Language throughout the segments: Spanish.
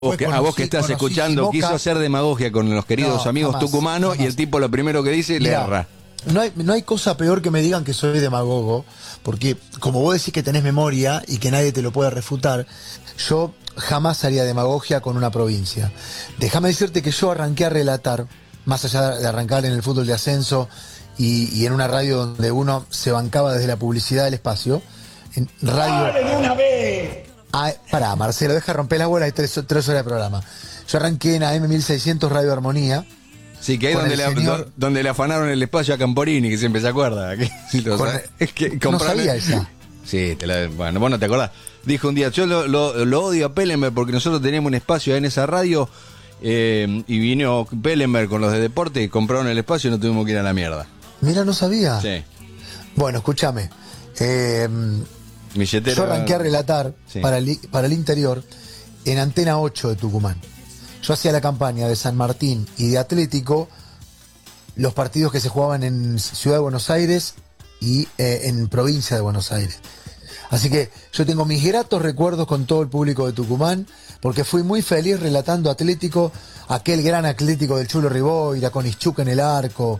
Vos que estás escuchando, quiso hacer demagogia con los queridos amigos tucumanos y el tipo lo primero que dice, le erra. No hay cosa peor que me digan que soy demagogo, porque como vos decís que tenés memoria y que nadie te lo puede refutar, yo jamás haría demagogia con una provincia. Déjame decirte que yo arranqué a relatar, más allá de arrancar en el fútbol de ascenso y en una radio donde uno se bancaba desde la publicidad del espacio, en radio... ¡Dale de una vez! Pará, Marcelo, deja romper la bola, hay tres horas de programa. Yo arranqué en AM 1600 Radio Armonía. Sí, que ahí donde le afanaron el espacio a Camporini, que siempre se acuerda. No sabía esa. Sí, bueno, vos no te acordás. Dijo un día, yo lo odio a Pellenberg porque nosotros teníamos un espacio en esa radio y vino Pellenberg con los de deporte y compraron el espacio y no tuvimos que ir a la mierda. Mira, no sabía. Sí. Bueno, escúchame. Milletero, yo arranqué a relatar sí, para el interior en Antena 8 de Tucumán. Yo hacía la campaña de San Martín y de Atlético, los partidos que se jugaban en Ciudad de Buenos Aires y en provincia de Buenos Aires. Así que yo tengo mis gratos recuerdos con todo el público de Tucumán, porque fui muy feliz relatando Atlético, aquel gran Atlético del Chulo Riboira, con Ischuk en el arco,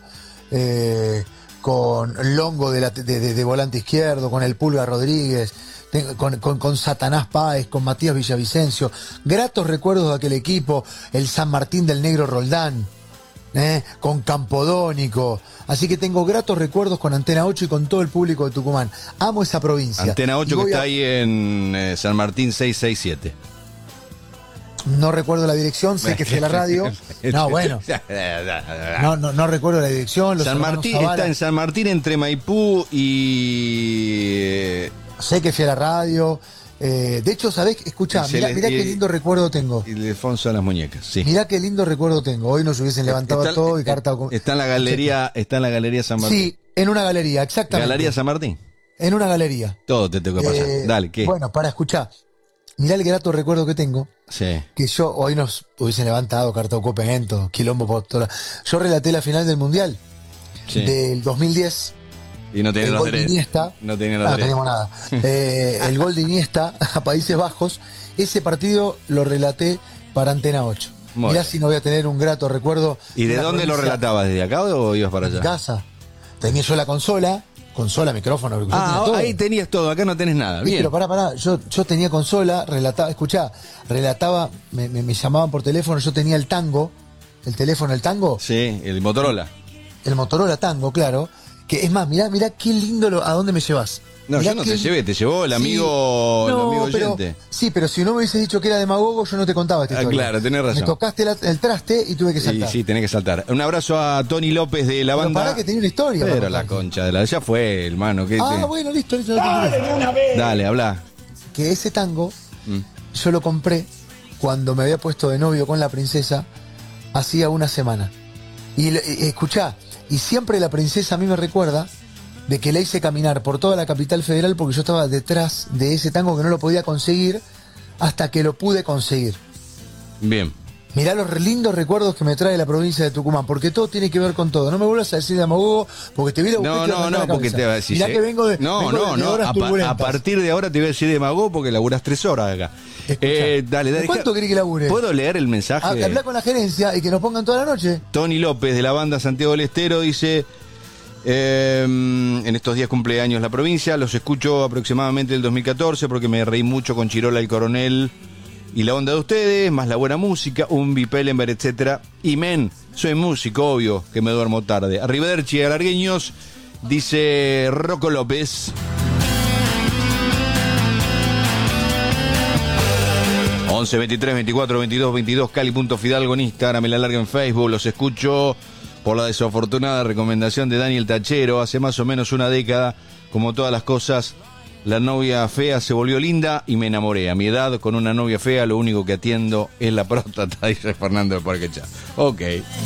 con Longo de volante izquierdo, con el Pulga Rodríguez, con Satanás Páez, con Matías Villavicencio. Gratos recuerdos de aquel equipo, el San Martín del Negro Roldán, con Campodónico. Así que tengo gratos recuerdos con Antena 8 y con todo el público de Tucumán. Amo esa provincia. Antena 8 que está ahí en San Martín 667. No recuerdo la dirección, sé que fui a la radio. No, bueno. No recuerdo la dirección. San Martín está en San Martín entre Maipú y... Sé que fui a la radio. De hecho, ¿sabés? Escuchá, mirá qué lindo recuerdo tengo. Y Ildefonso a las muñecas, sí. Mirá qué lindo recuerdo tengo. Hoy nos hubiesen levantado todo y carta... Está en la galería San Martín. Sí, en una galería, exactamente. ¿Galería San Martín? En una galería. Todo te tengo que pasar. Dale, ¿qué? Bueno, para escuchar. Mirá el grato recuerdo que tengo. Sí. Que yo hoy nos hubiesen levantado, carta copento, quilombo por toda. Yo relaté la final del Mundial del 2010. Y no tenía los derechos. No teníamos nada. El gol de Iniesta a Países Bajos. Ese partido lo relaté para Antena 8. Mirá si no voy a tener un grato recuerdo. ¿Y de dónde lo relatabas? ¿Desde acá o ibas para allá? En mi casa. Tenía yo la consola, micrófono. Todo. Ahí tenías todo, acá no tenés nada. Bien. Pero pará. Yo tenía consola, relataba, me llamaban por teléfono, yo tenía el Tango, el teléfono, el Tango. Sí, el Motorola. El Motorola Tango, claro. Que es más, mirá qué lindo a dónde me llevas. No, mirá, yo no te llevé, te llevó el amigo, el amigo oyente. Sí, pero si no me hubieses dicho que era demagogo, yo no te contaba esta historia. Claro, tenés razón. Me tocaste el traste y tuve que saltar. Sí, tenés que saltar. Un abrazo a Tony López de la banda. Pará que tenía una historia. Pero la concha de ya fue, hermano. Bueno, listo. Dale, una vez. Dale, habla. Que ese tango, yo lo compré cuando me había puesto de novio con la princesa hacía una semana. Y escuchá, y siempre la princesa a mí me recuerda de que la hice caminar por toda la capital federal porque yo estaba detrás de ese tango que no lo podía conseguir hasta que lo pude conseguir. Bien. Mirá los lindos recuerdos que me trae la provincia de Tucumán, porque todo tiene que ver con todo. No me vuelvas a decir damagogo porque te vi la No, porque te va a decir. Mirá que vengo de horas turbulentas. A partir de ahora te voy a decir demagogo porque laburás 3 horas acá. Dale. ¿Cuánto querés que labure? ¿Puedo leer el mensaje? Hablar con la gerencia y que nos pongan toda la noche. Tony López de la banda Santiago del Estero dice... en estos días cumpleaños la provincia, los escucho aproximadamente del 2014 porque me reí mucho con Chirola el Coronel y la onda de ustedes, más la buena música, Umbi, Pellenberg, etcétera. Y soy músico, obvio que me duermo tarde. Arrivederci, alargueños, dice Rocco López. 11 23 24 22 22 Cali.Fidalgo en Instagram, el alargue en Facebook, los escucho por la desafortunada recomendación de Daniel Tachero. Hace más o menos una década, como todas las cosas, la novia fea se volvió linda y me enamoré. A mi edad, con una novia fea, lo único que atiendo es la próstata, dice Fernando de Parquechá. Ok.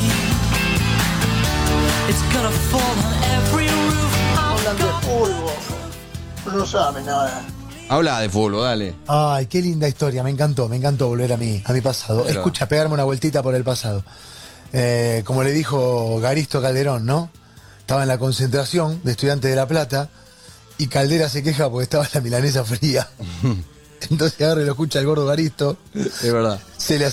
Hablan de fútbol, no sabe nada. Habla de fútbol, dale. Ay, qué linda historia, me encantó volver a mi pasado. Pero... Escucha, pegarme una vueltita por el pasado. Como le dijo Garisto Calderón, ¿no? Estaba en la concentración de Estudiantes de La Plata y Caldera se queja porque estaba la milanesa fría. Entonces agarra y lo escucha el gordo Garisto. Es verdad. Se le